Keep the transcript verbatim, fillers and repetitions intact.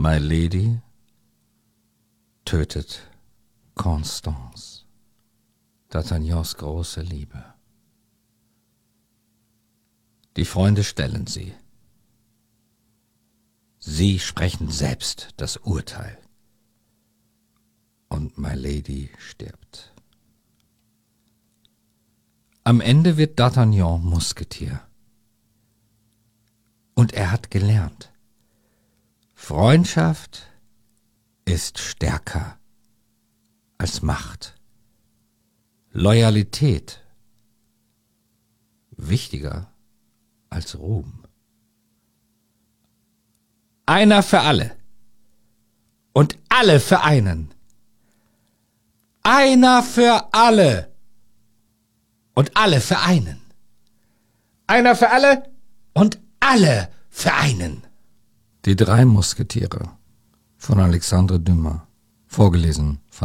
My Lady tötet Constance, D'Artagnans große Liebe. Die Freunde stellen sie. Sie sprechen selbst das Urteil. Und My Lady stirbt. Am Ende wird D'Artagnan Musketier. Und er hat gelernt, Freundschaft ist stärker als Macht. Loyalität wichtiger als Ruhm. Einer für alle und alle für einen. Einer für alle und alle für einen. Einer für alle und alle für einen. Die drei Musketiere von Alexandre Dumas, vorgelesen von